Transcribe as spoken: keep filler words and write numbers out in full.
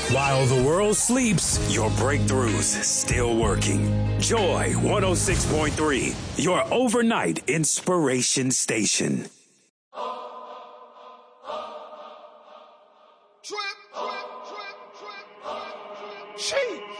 While the world sleeps, your breakthroughs still working. Joy one oh six point three, your overnight inspiration station. Trip, trip, trip, trip, trip, trip.